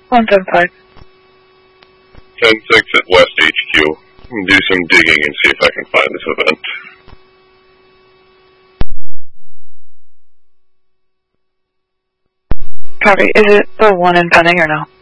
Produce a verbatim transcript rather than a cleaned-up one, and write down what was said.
one seven five. ten six at West H Q. Do some digging and see if I can find this event. Copy. Is it the one in pending or no?